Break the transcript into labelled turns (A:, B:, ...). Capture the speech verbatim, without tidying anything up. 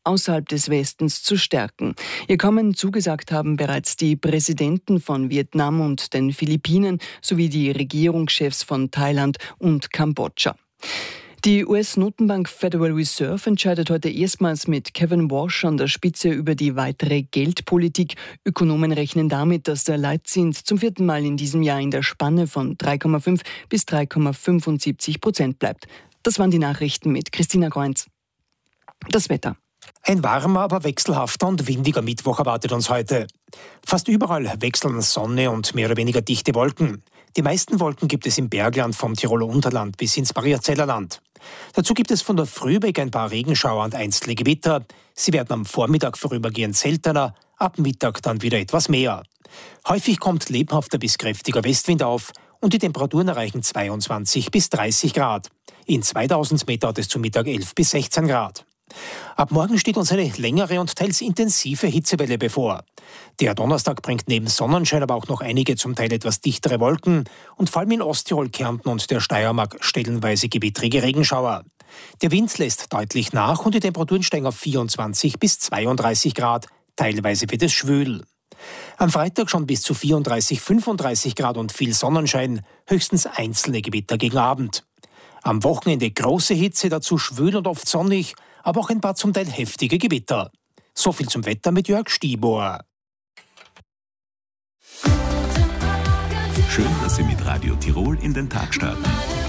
A: außerhalb des Westens zu stärken. Ihr Kommen zugesagt haben bereits die Präsidenten von Vietnam und den Philippinen sowie die Regierungschefs von Thailand und Kambodscha. Die U S-Notenbank Federal Reserve entscheidet heute erstmals mit Kevin Warsh an der Spitze über die weitere Geldpolitik. Ökonomen rechnen damit, dass der Leitzins zum vierten Mal in diesem Jahr in der Spanne von drei Komma fünf bis drei Komma fünfundsiebzig Prozent bleibt. Das waren die Nachrichten mit Christina Kreunz. Das Wetter.
B: Ein warmer, aber wechselhafter und windiger Mittwoch erwartet uns heute. Fast überall wechseln Sonne und mehr oder weniger dichte Wolken. Die meisten Wolken gibt es im Bergland vom Tiroler Unterland bis ins Mariazellerland. Dazu gibt es von der Früh weg ein paar Regenschauer und einzelne Gewitter. Sie werden am Vormittag vorübergehend seltener, ab Mittag dann wieder etwas mehr. Häufig kommt lebhafter bis kräftiger Westwind auf und die Temperaturen erreichen zweiundzwanzig bis dreißig Grad. In zweitausend Meter hat es zu Mittag elf bis sechzehn Grad. Ab morgen steht uns eine längere und teils intensive Hitzewelle bevor. Der Donnerstag bringt neben Sonnenschein aber auch noch einige zum Teil etwas dichtere Wolken und vor allem in Osttirol, Kärnten und der Steiermark stellenweise gewittrige Regenschauer. Der Wind lässt deutlich nach und die Temperaturen steigen auf vierundzwanzig bis zweiunddreißig Grad, teilweise wird es schwül. Am Freitag schon bis zu vierunddreißig, fünfunddreißig Grad und viel Sonnenschein, höchstens einzelne Gewitter gegen Abend. Am Wochenende große Hitze, dazu schwül und oft sonnig, aber auch ein paar zum Teil heftige Gewitter. So viel zum Wetter mit Jörg Stiebohr.
C: Schön, dass Sie mit Radio Tirol in den Tag starten.